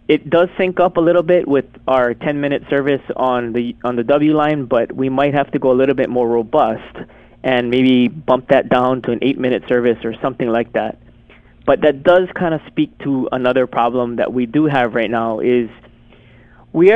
It does sync up a little bit with our 10-minute service on the W line, but we might have to go a little bit more robust and maybe bump that down to an 8-minute service or something like that. But that does kind of speak to another problem that we do have right now is we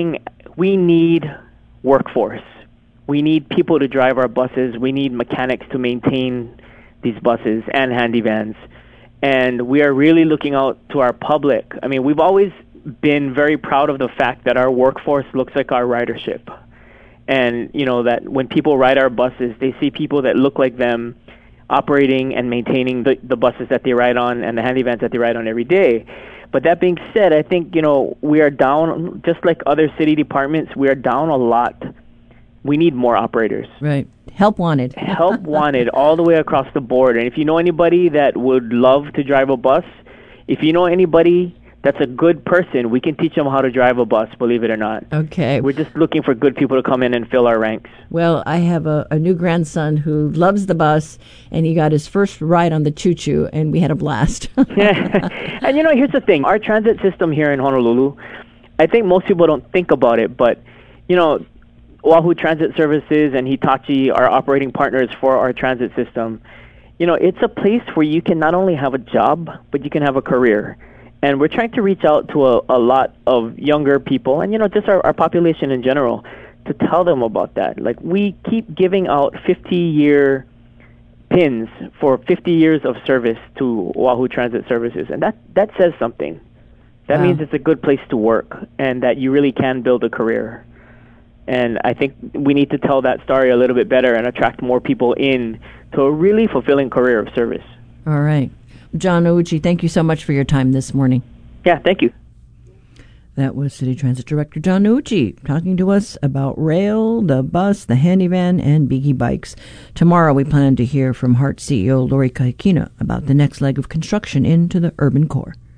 need workforce. We need people to drive our buses. We need mechanics to maintain these buses and handy vans. And we are really looking out to our public. I mean, we've always been very proud of the fact that our workforce looks like our ridership. And, that when people ride our buses, they see people that look like them operating and maintaining the buses that they ride on and the handy vans that they ride on every day. But that being said, I think, we are down, just like other city departments, we are down a lot. We need more operators. Right. Help wanted. Help wanted all the way across the board. And if you know anybody that would love to drive a bus, if you know anybody that's a good person, we can teach them how to drive a bus, believe it or not. Okay. We're just looking for good people to come in and fill our ranks. Well, I have a new grandson who loves the bus, and he got his first ride on the choo-choo, and we had a blast. Yeah. And, here's the thing. Our transit system here in Honolulu, I think most people don't think about it, but, Oahu Transit Services and Hitachi are operating partners for our transit system. It's a place where you can not only have a job, but you can have a career. And we're trying to reach out to a lot of younger people and, just our population in general to tell them about that. Like, we keep giving out 50-year pins for 50 years of service to Oahu Transit Services. And that says something. That means it's a good place to work and that you really can build a career. And I think we need to tell that story a little bit better and attract more people in to a really fulfilling career of service. All right. John Nouchi, thank you so much for your time this morning. Yeah, thank you. That was City Transit Director John Nouchi talking to us about rail, the bus, the handy van, and Biggie Bikes. Tomorrow we plan to hear from HART CEO Lori Kahikina about the next leg of construction into the urban core.